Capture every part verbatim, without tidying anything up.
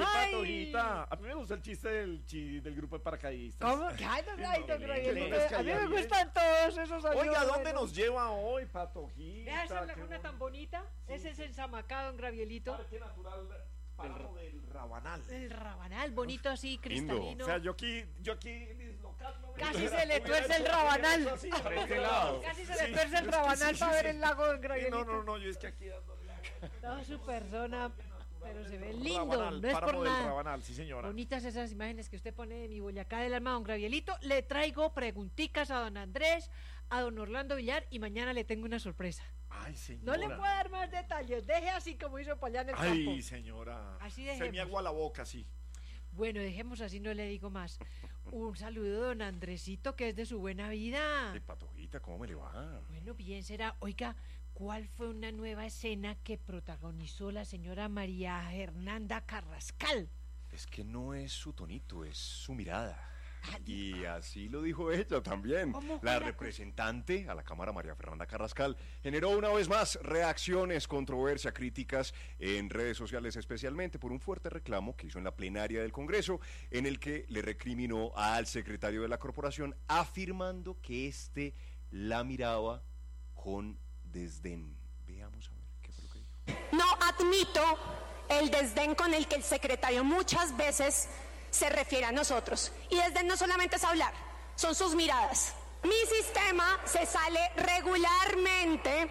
Patojita, a mí me gusta el chiste del, chi, del grupo de paracaidistas. ¿Cómo? Ay, no, ay, don Gravielito, no, es que a mí me bien. gustan todos esos amigos. Oiga, ¿dónde buenos. nos lleva hoy, Patojita? Vea esa Qué laguna bueno. tan bonita. Sí, Ese es sí. el Zamacá, don Gravielito. Parque Natural Páramo del Rabanal. El Rabanal, bonito así, lindo. cristalino. O sea, yo aquí, yo aquí dislocándome. Casi se le Hubiera tuerce el hecho- Rabanal. hubiera hecho así, Por este lado. Casi se Sí, le tuerce el es que Rabanal sí, para sí, ver sí. el lago, don Sí, Gravielito. no, no, no, yo es que aquí dándole agua. No, su persona, pero se ve lindo, Rabanal, no es por Páramo del nada. Rabanal, sí señora. Bonitas esas imágenes que usted pone de mi Boyacá del alma, don Gravielito. Le traigo preguntitas a don Andrés, a don Orlando Villar y mañana le tengo una sorpresa. Ay, señora. No le puedo dar más detalles, deje así como hizo para allá en el Ay, campo. señora. Así Se dejemos. me agua la boca, sí. Bueno, dejemos así, no le digo más. Un saludo, don Andresito, que es de su buena vida. De Patojita, ¿cómo me le va? Bueno, bien será. Oiga, ¿cuál fue una nueva escena que protagonizó la señora María Fernanda Carrascal? Es que no es su tonito, es su mirada. Ah, Y así lo dijo ella también. ¿Cómo fue La la cosa? representante a la Cámara, María Fernanda Carrascal, generó una vez más reacciones, controversia, críticas en redes sociales, especialmente por un fuerte reclamo que hizo en la plenaria del Congreso, en el que le recriminó al secretario de la corporación, afirmando que éste la miraba con desdén. Veamos a ver qué fue lo que dijo. No admito el desdén con el que el secretario muchas veces se refiere a nosotros. Y desdén no solamente es hablar, son sus miradas. Mi sistema se sale regularmente,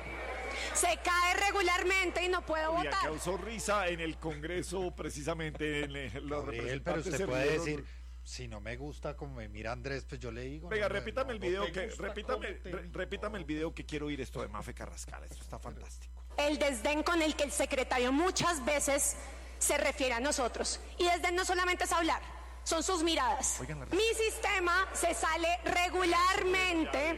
se cae regularmente y no puedo Oiga, votar. causó risa en el Congreso, precisamente en eh, los Gabriel, pero representantes. usted se puede rieron. decir, si no me gusta como me mira Andrés, pues yo le digo. Venga, no me- repítame el no, video no que, gusta repítame, cómo te- re- repítame el video que quiero oír esto de Mafe Carrascal, esto está fantástico. El desdén con el que el secretario muchas veces se refiere a nosotros. Y desdén no solamente es hablar, son sus miradas. Oigan la- Mi sistema se sale regularmente,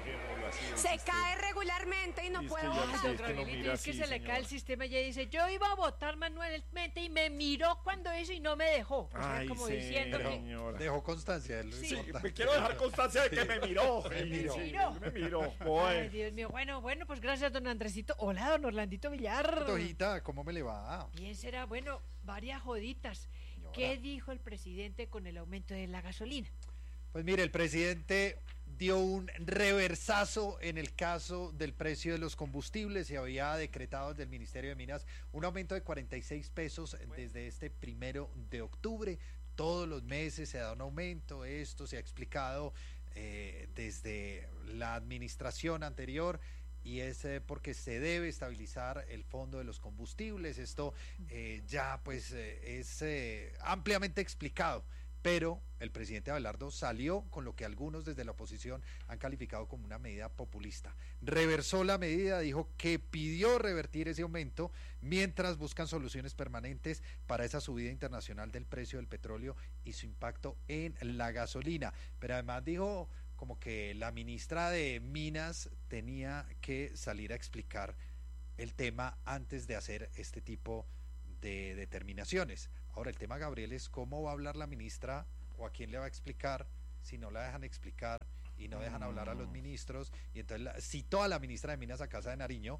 se cae regularmente y no Y es puedo que ya votar. Sí, Don es que lo Gravielito, mira es que así, se le señora. cae el sistema y ella dice, yo iba a votar manualmente y me miró cuando hizo y no me dejó. O sea, Ay, como sí, diciendo pero- que... señora. Dejó constancia de lo Sí. Sí, importante. me quiero dejar constancia de que me miró. Me Sí, miró. sí, Miró. me miró. Ay, Bueno. Dios mío, bueno, bueno, pues gracias, don Andresito. Hola, don Orlandito Villar. Patojita, ¿cómo me le va? Bien será, bueno, varias joditas. Señora. ¿Qué dijo el presidente con el aumento de la gasolina? Pues mire, el presidente dio un reversazo en el caso del precio de los combustibles. Se había decretado desde el Ministerio de Minas un aumento de cuarenta y seis pesos desde este primero de octubre. Todos los meses se da un aumento. Esto se ha explicado eh, desde la administración anterior. Y es eh, porque se debe estabilizar el fondo de los combustibles. Esto eh, ya pues eh, es eh, ampliamente explicado. Pero el presidente Abelardo salió con lo que algunos desde la oposición han calificado como una medida populista. Reversó la medida, dijo que pidió revertir ese aumento mientras buscan soluciones permanentes para esa subida internacional del precio del petróleo y su impacto en la gasolina. Pero además dijo como que la ministra de Minas tenía que salir a explicar el tema antes de hacer este tipo de determinaciones. Ahora el tema, Gabriel, es cómo va a hablar la ministra o a quién le va a explicar si no la dejan explicar y no dejan hablar a los ministros. Y entonces la, citó a la ministra de Minas a Casa de Nariño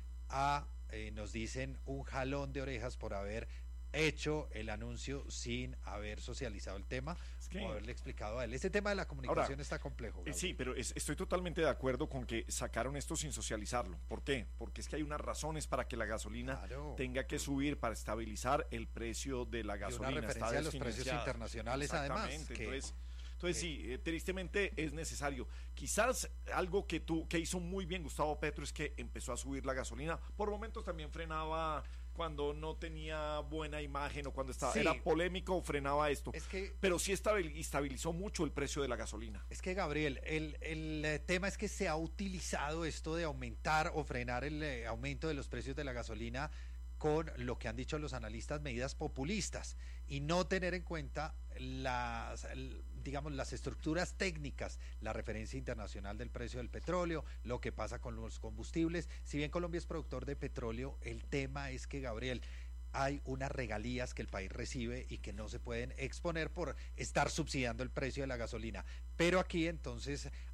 a, eh, nos dicen, un jalón de orejas por haber hecho el anuncio sin haber socializado el tema, Es que- o haberle explicado a él. Este tema de la comunicación Ahora, está complejo. Eh, Gabriel. Sí, pero es- estoy totalmente de acuerdo con que sacaron esto sin socializarlo. ¿Por qué? Porque es que hay unas razones para que la gasolina Claro. tenga que subir para estabilizar el precio de la Y gasolina. una Está referencia a los precios desfinanciada. internacionales, además. Exactamente, que- entonces, entonces que- sí, eh, tristemente es necesario. Quizás algo que tú, que hizo muy bien Gustavo Petro es que empezó a subir la gasolina. Por momentos también frenaba cuando no tenía buena imagen o cuando estaba Sí. era polémico, frenaba esto. Es que Pero sí estabil- estabilizó mucho el precio de la gasolina. Es que, Gabriel, el, el eh, tema es que se ha utilizado esto de aumentar o frenar el eh, aumento de los precios de la gasolina con lo que han dicho los analistas, medidas populistas, y no tener en cuenta las, el- digamos, las estructuras técnicas, la referencia internacional del precio del petróleo, lo que pasa con los combustibles. Si bien Colombia es productor de petróleo, el tema es que, Gabriel, hay unas regalías que el país recibe y que no se pueden exponer por estar subsidiando el precio de la gasolina. Pero aquí entonces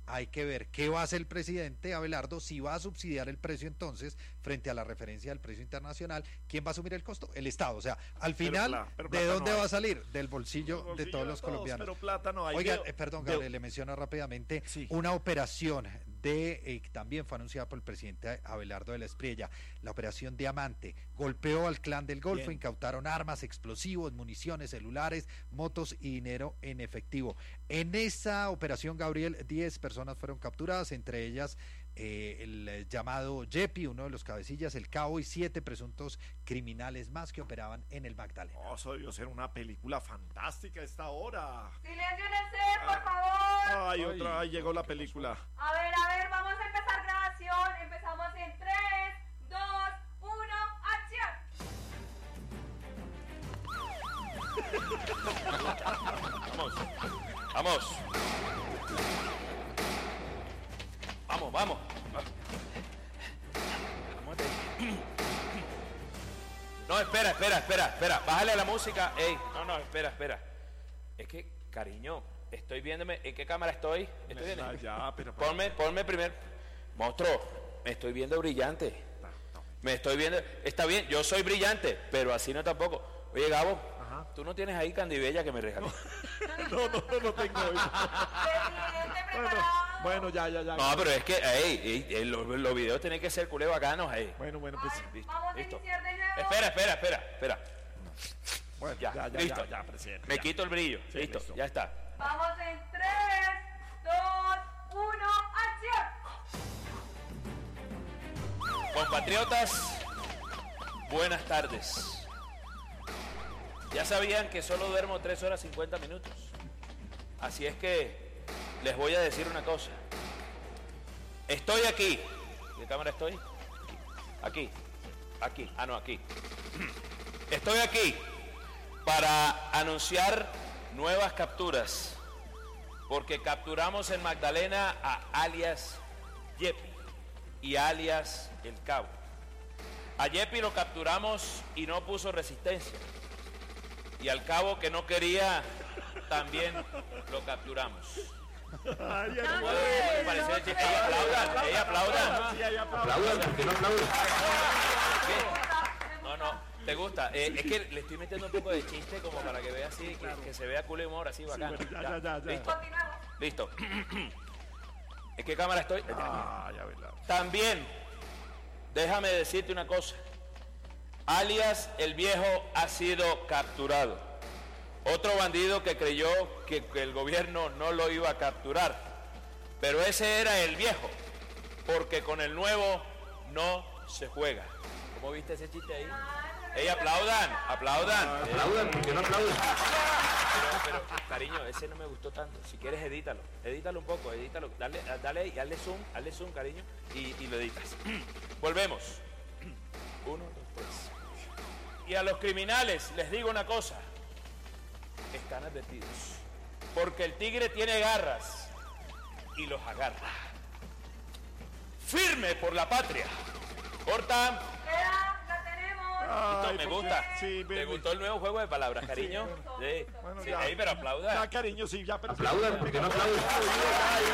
hay que ver qué va a hacer el presidente Abelardo, si va a subsidiar el precio entonces, frente a la referencia del precio internacional, ¿quién va a asumir el costo? El Estado. O sea, al final, pla- pero ¿de plata dónde no va hay. a salir? Del bolsillo, Bolsillo de todos los todos, colombianos. Pero plata no hay. Oiga, Veo- eh, perdón, veo- Gabriel, le menciono rápidamente Sí. una operación de, eh, que también fue anunciada por el presidente Abelardo de la Espriella, la operación Diamante. Golpeó al clan del Golfo, Bien. incautaron armas, explosivos, municiones, celulares, motos y dinero en efectivo. En esa operación, Gabriel, diez personas fueron capturadas, entre ellas eh, el eh, llamado Yepi, uno de los cabecillas, el Cabo, y siete presuntos criminales más que operaban en el Magdalena. Oh, eso debió ser una película fantástica a esta hora. Silencio en el set, por favor. Ay, otra, ahí llegó la película. A ver, a ver, vamos a empezar grabación. Empezamos en tres, dos, uno, acción. Vamos, vamos. Vamos, vamos. No, espera, espera, espera, espera. Bájale a la música. Ey, no, no, espera, espera. Es que, cariño, estoy viéndome. ¿En qué cámara estoy? Estoy bien. Ah, ya, pero... Ponme, ponme primero. Monstruo, me estoy viendo brillante. Me estoy viendo. Está bien, yo soy brillante, pero así no tampoco. Oye, Gabo, Ajá. tú no tienes ahí candibella que me regalé. No, no, no, no tengo eso. Presidente, Bueno, preparado. bueno, ya, ya, ya. No, pero es que, ey, ey, ey, los, los videos tienen que ser culé bacanos, ey. Bueno, bueno, pues... Listo, Vamos a listo. iniciar de nuevo. Espera, espera, espera, espera. Bueno, Ya, ya, ya, listo. ya, ya, presidente. Me ya. quito el brillo. Sí, listo, listo. ya está. Vamos en tres, dos, uno, acción. Compatriotas, buenas tardes. Ya sabían que solo duermo tres horas cincuenta minutos. Así es que les voy a decir una cosa. Estoy aquí. ¿En qué cámara estoy? Aquí. Aquí. Ah, no, aquí. Estoy aquí para anunciar nuevas capturas. Porque capturamos en Magdalena a alias Yepi y alias El Cabo. A Yepi lo capturamos y no puso resistencia. Y al Cabo, que no quería, también lo capturamos. Ay, ya, No, no, no, ¿Qué les pareció el chiste? Ella aplaudan, ella aplaudan. sí, ya, ya, aplaudan. ¿Qué? No, no, ¿te gusta? Eh, es que le estoy metiendo un poco de chiste como para que vea así, que, que se vea culo y humor así bacano. bueno, ya, ya, ya, ya. Listo, Continuemos. listo. ¿En qué cámara estoy? Ah, ya, verdad. También, déjame decirte una cosa. Alias El Viejo ha sido capturado. Otro bandido que creyó que, que el gobierno no lo iba a capturar. Pero ese era El Viejo, porque con el nuevo no se juega. ¿Cómo viste ese chiste ahí? ¡Ey, aplaudan! ¡Aplaudan! Aplaudan, que no aplaudan. Pero, pero, cariño, ese no me gustó tanto. Si quieres, edítalo. Edítalo un poco, edítalo. Dale, dale, dale zoom, dale zoom, cariño, y, y lo editas. Volvemos. Uno, dos, tres. Y a los criminales les digo una cosa. Están advertidos. Porque el tigre tiene garras y los agarra. Firme por la patria. Corta. Queda, la tenemos. Listo, Ay, me ¿por qué? gusta. Sí, ¿Te ven, gustó el nuevo juego de palabras, cariño? Sí. Bueno, Sí, ya. ey, pero aplauda. Ya, cariño, sí, ya, pero... Aplaudan, que no aplaudan.